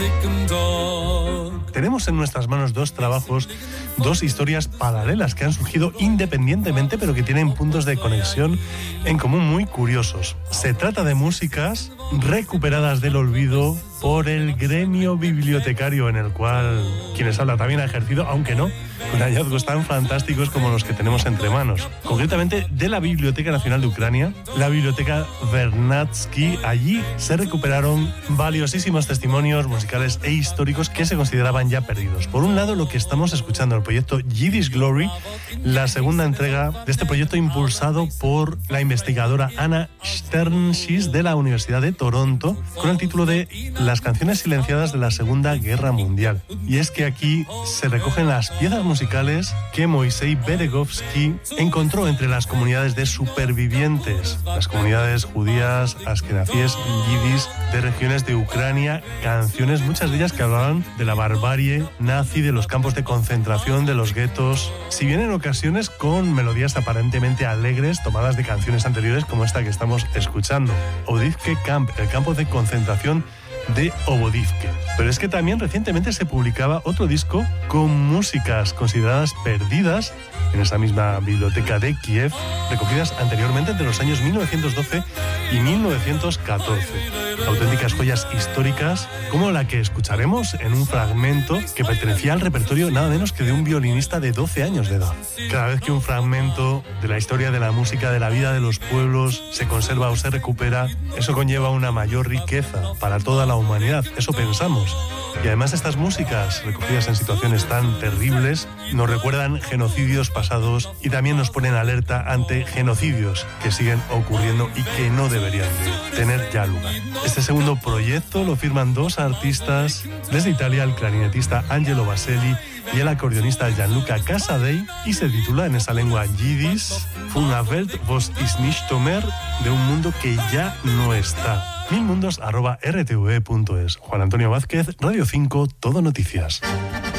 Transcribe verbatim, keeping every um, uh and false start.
Tenemos en nuestras manos dos trabajos, dos historias paralelas que han surgido independientemente, pero que tienen puntos de conexión en común muy curiosos. Se trata de músicas recuperadas del olvido por el gremio bibliotecario en el cual quienes habla también ha ejercido, aunque no con hallazgos tan fantásticos como los que tenemos entre manos. Concretamente de la Biblioteca Nacional de Ucrania, la Biblioteca Vernadsky. Allí se recuperaron valiosísimos testimonios musicales e históricos que se consideraban ya perdidos. Por un lado, lo que estamos escuchando, el proyecto Yiddish Glory, la segunda entrega de este proyecto impulsado por la investigadora Anna Sternschis de la Universidad de Toronto, con el título de Las canciones silenciadas de la Segunda Guerra Mundial. Y es que aquí se recogen las piezas musicales que Moisei Beregovsky encontró entre las comunidades de supervivientes, las comunidades judías, askenazíes y yidis de regiones de Ucrania, canciones, muchas de ellas que hablaban de la barbarie nazi, de los campos de concentración, de los guetos, si bien en ocasiones con melodías aparentemente alegres tomadas de canciones anteriores como esta que estamos escuchando, Obodivke Camp, el campo de concentración de Obodivke. Pero es que también recientemente se publicaba otro disco con músicas consideradas perdidas en esa misma biblioteca de Kiev, recogidas anteriormente entre los años mil novecientos doce y mil novecientos catorce. Auténticas joyas históricas como la que escucharemos en un fragmento que pertenecía al repertorio nada menos que de un violinista de doce años de edad. Cada vez que un fragmento de la historia de la música, de la vida de los pueblos, se conserva o se recupera, eso conlleva una mayor riqueza para toda la humanidad, eso pensamos. Y además estas músicas, recogidas en situaciones tan terribles, nos recuerdan genocidios pasados y también nos ponen alerta ante genocidios que siguen ocurriendo y que no deberían de tener ya lugar. Este segundo proyecto lo firman dos artistas, desde Italia el clarinetista Angelo Baselli y el acordeonista Gianluca Casadei, y se titula en esa lengua yiddish Von einer Welt, was ist nicht mehr, de un mundo que ya no está. Milmundos arroba r t v punto es. Juan Antonio Vázquez, Radio cinco, Todo Noticias.